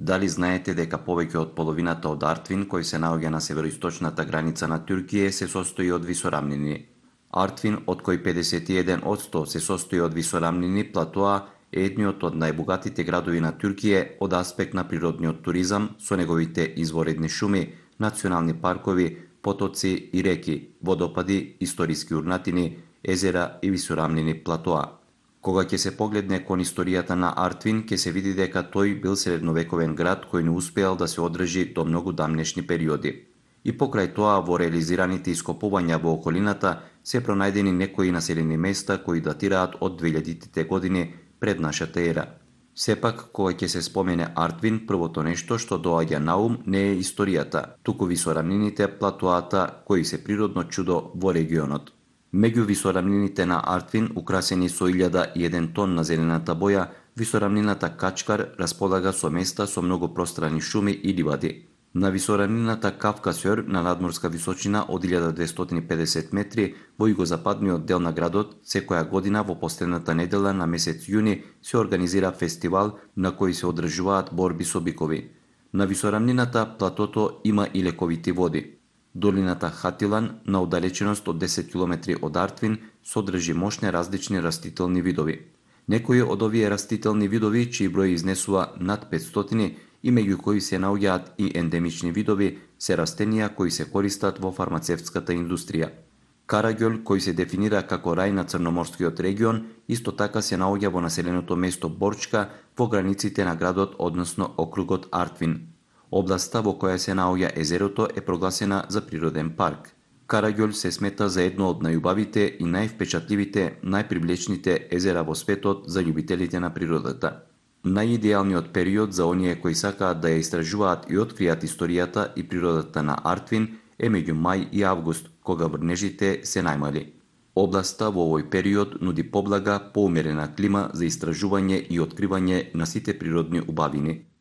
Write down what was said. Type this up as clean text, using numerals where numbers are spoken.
Дали знаете дека повеќе од половината од Артвин, кој се наоѓа на североисточната граница на Туркија, се состои од висорамнини? Артвин, од кој 51% се состои од висорамнини платоа, е едниот од најбогатите градови на Туркија од аспект на природниот туризам, со неговите изворедни шуми, национални паркови, потоци и реки, водопади, историски урнатини, езера и висорамнини платоа. Кога ќе се погледне кон историјата на Артвин, ќе се види дека тој бил средновековен град кој не успеал да се одржи до многу дамнешни периоди. И покрај тоа, во реализираните ископувања во околината се пронајдени некои населени места кои датираат од 2000-тите години пред нашата ера. Сепак, кога ќе се спомене Артвин, првото нешто што доаѓа на ум не е историјата, туку висорамнините, платоата, кои се природно чудо во регионот. Меѓу висорамнините на Артвин, украсени со 1001 тон на зелената боја, висорамнината Качкар располага со места со многу пространи шуми и ливади. На висорамнината Кавкасјор, на надморска височина од 1250 метри, во југозападниот дел на градот, секоја година во последната недела на месец јуни се организира фестивал на кој се одржуваат борби со бикови. На висорамнината платото има и лековити води. Долината Хатилан, на удалеченост од 10 км од Артвин, содржи мощни различни растителни видови. Некои од овие растителни видови, чиј број изнесува над 500, и меѓу кои се наоѓаат и ендемични видови, се растенија кои се користат во фармацевтската индустрија. Карагјол, кој се дефинира како рај на Црноморскиот регион, исто така се наоѓа во населеното место Борчка во границите на градот, односно округот Артвин. Областа во која се наоѓа езерото е прогласена за природен парк. Карагјол се смета за едно од најубавите и највпечатливите, најпривлечните езера во светот за љубителите на природата. Најидеалниот период за оние кои сакаат да ја истражуваат и откријат историјата и природата на Артвин е меѓу мај и август, кога врнежите се најмали. Областа во овој период нуди поблага, поумерена клима за истражување и откривање на сите природни убавини.